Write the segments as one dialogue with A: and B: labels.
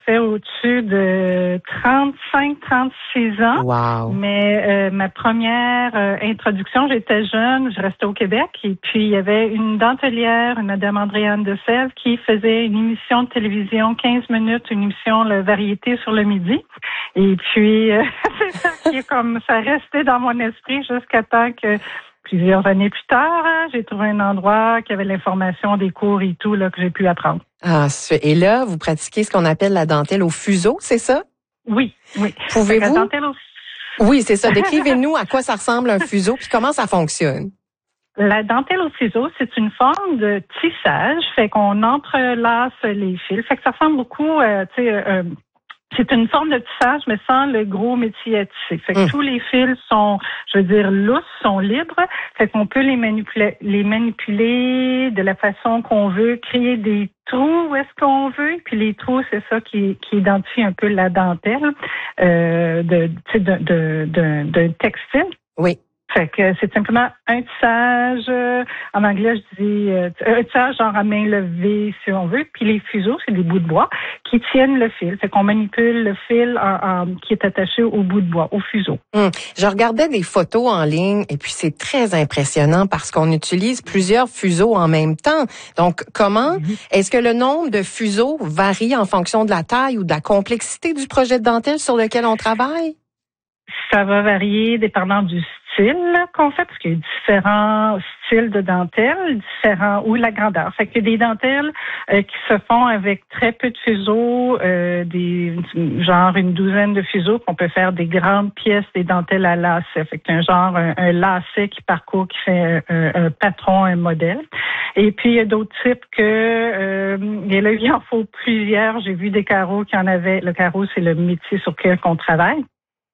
A: fait au-dessus de 35-36 ans.
B: Wow.
A: Mais ma première introduction, j'étais jeune, je restais au Québec et puis il y avait une dentelière, Madame Andréane de Sèvres, qui faisait une émission de télévision, 15 minutes, une émission le variété sur le midi. Et puis c'est ça qui est comme ça restait dans mon esprit jusqu'à temps que plusieurs années plus tard, j'ai trouvé un endroit qui avait l'information des cours et tout là que j'ai pu apprendre.
B: Ah, et là, vous pratiquez ce qu'on appelle la dentelle au fuseau, c'est ça?
A: Oui.
B: Pouvez-vous?
A: La dentelle au...
B: Oui, c'est ça. Décrivez-nous à quoi ça ressemble un fuseau puis comment ça fonctionne.
A: La dentelle au ciseau, c'est une forme de tissage, fait qu'on entrelace les fils, fait que ça ressemble beaucoup, c'est une forme de tissage, mais sans le gros métier à tisser. Fait que tous les fils sont, je veux dire, lousses, sont libres. Fait qu'on peut les manipuler de la façon qu'on veut, créer des trous où est-ce qu'on veut. Puis les trous, c'est ça qui identifie un peu la dentelle de textile.
B: Oui.
A: Fait que c'est simplement un tissage, en anglais je dis un tissage genre à main levée si on veut, puis les fuseaux, c'est des bouts de bois qui tiennent le fil. Fait qu'on manipule le fil qui est attaché au bout de bois, au fuseau.
B: Je regardais des photos en ligne et puis c'est très impressionnant parce qu'on utilise plusieurs fuseaux en même temps. Donc comment est-ce que le nombre de fuseaux varie en fonction de la taille ou de la complexité du projet de dentelle sur lequel on travaille?
A: Ça va varier dépendant du style qu'on fait, parce qu'il y a différents styles de dentelle, ou la grandeur. Fait qu'il y a des dentelles qui se font avec très peu de fuseaux, genre une douzaine de fuseaux, qu'on peut faire des grandes pièces, des dentelles à lacet. Fait qu'il y a un lacet qui fait un patron, un modèle. Et puis, il y a d'autres types et là, il en faut plusieurs. J'ai vu des carreaux qui en avaient. Le carreau, c'est le métier sur lequel on travaille.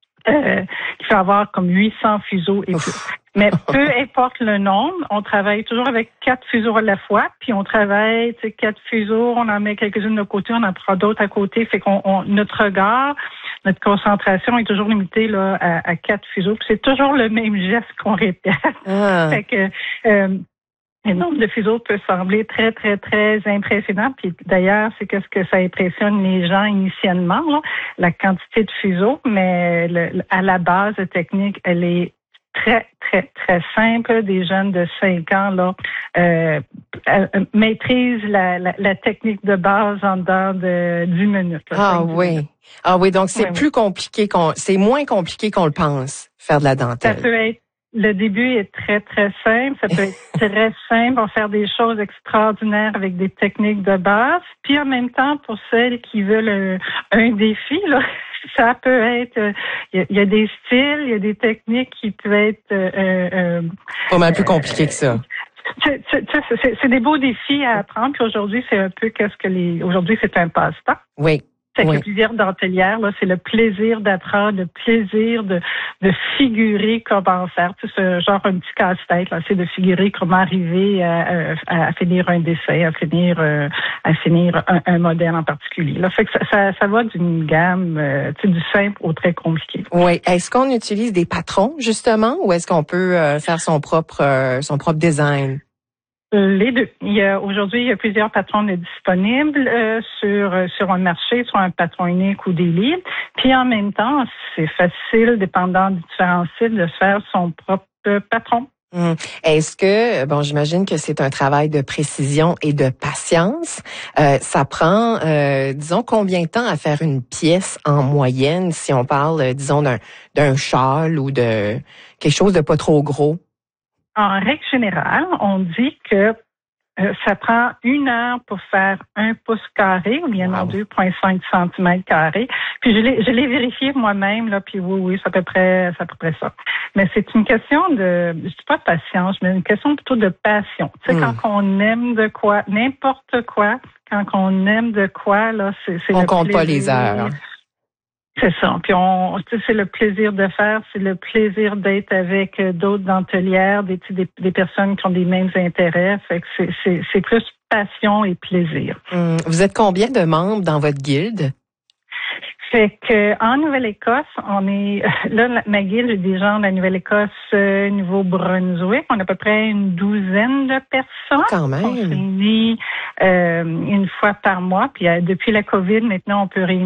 A: Il faut avoir comme 800 fuseaux et plus. Mais peu importe le nombre, on travaille toujours avec 4 fuseaux à la fois, puis on travaille, 4 fuseaux, on en met quelques-unes de côté, on en prend d'autres à côté, fait qu'on notre regard, notre concentration est toujours limitée là à 4 fuseaux, puis c'est toujours le même geste qu'on répète. Fait que le nombre de fuseaux peut sembler très, très, très impressionnant. Puis d'ailleurs, c'est ce que ça impressionne les gens initialement, là, la quantité de fuseaux. Mais à la base, la technique, elle est très, très, très simple. Des jeunes de 5 ans là maîtrisent la technique de base en dedans de 10 minutes. Là,
B: oui, donc c'est plus compliqué c'est moins compliqué qu'on le pense, faire de la dentelle.
A: Ça peut être. Le début est très, très simple. Ça peut être très simple. On va faire des choses extraordinaires avec des techniques de base. Puis en même temps, pour celles qui veulent un défi, là, ça peut être... Il y a des styles, il y a des techniques qui peuvent être...
B: pas mal plus compliqué que ça.
A: C'est des beaux défis à apprendre. Puis aujourd'hui, c'est un peu aujourd'hui, c'est un passe-temps.
B: Oui.
A: Fait que plusieurs dentelières, là, c'est le plaisir d'apprendre, le plaisir de figurer comment faire. Tu sais, ce genre un petit casse-tête, là, c'est de figurer comment arriver à finir un dessin, à finir un modèle en particulier. Là, fait que ça va d'une gamme, du simple au très compliqué.
B: Oui. Est-ce qu'on utilise des patrons, justement, ou est-ce qu'on peut faire son propre design?
A: Les deux. Aujourd'hui, il y a plusieurs patrons disponibles sur un marché, soit un patron unique ou des livres. Puis en même temps, c'est facile, dépendant des différents sites, de se faire son propre patron.
B: Est-ce que, j'imagine que c'est un travail de précision et de patience. Ça prend, disons, combien de temps à faire une pièce en moyenne, si on parle, disons, d'un châle ou de quelque chose de pas trop gros?
A: En règle générale, on dit que ça prend 1 heure pour faire 1 pouce carré, ou bien 2,5 cm carrés. Puis je l'ai vérifié moi-même, là, puis oui, c'est à peu près ça. Mais c'est une question je dis pas de patience, mais une question plutôt de passion. Tu sais, quand on aime de quoi, n'importe quoi, quand on aime de quoi, là, c'est
B: on
A: le
B: compte
A: plaisir.
B: Pas les heures.
A: C'est ça. Puis c'est le plaisir de faire, c'est le plaisir d'être avec d'autres dentelières, des personnes qui ont des mêmes intérêts. Fait que c'est plus passion et plaisir.
B: Vous êtes combien de membres dans votre guilde?
A: Fait que en Nouvelle-Écosse, on est là, ma guilde, j'ai des gens de la Nouvelle-Écosse, Nouveau-Brunswick. On a à peu près une 12aine de personnes.
B: Quand même.
A: On se réunit une fois par mois. Puis depuis la COVID, maintenant, on peut réunir